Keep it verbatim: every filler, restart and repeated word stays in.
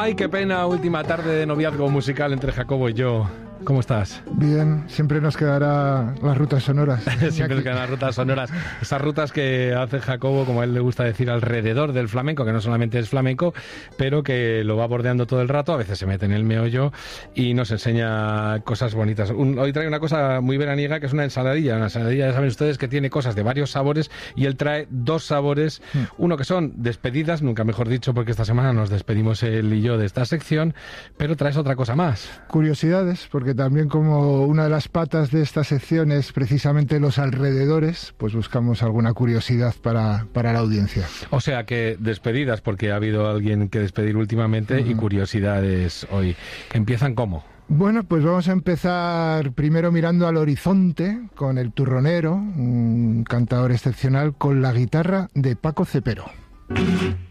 Ay, qué pena, última tarde de noviazgo musical entre Jacobo y yo. ¿Cómo estás? Bien, siempre nos quedará las rutas sonoras. Siempre nos quedan las rutas sonoras. Esas rutas que hace Jacobo, como a él le gusta decir, alrededor del flamenco, que no solamente es flamenco, pero que lo va bordeando todo el rato, a veces se mete en el meollo y nos enseña cosas bonitas. Un, hoy trae una cosa muy veraniega, que es una ensaladilla. Una ensaladilla, ya saben ustedes, que tiene cosas de varios sabores, y él trae dos sabores. Mm. Uno que son despedidas, nunca mejor dicho, porque esta semana nos despedimos él y yo de esta sección, pero traes otra cosa más. Curiosidades, porque también como una de las patas de esta sección es precisamente los alrededores, pues buscamos alguna curiosidad para, para la audiencia. O sea que despedidas, porque ha habido alguien que despedir últimamente, uh-huh. y curiosidades hoy. ¿Empiezan cómo? Bueno, pues vamos a empezar primero mirando al horizonte con el Turronero, un cantador excepcional, con la guitarra de Paco Cepero.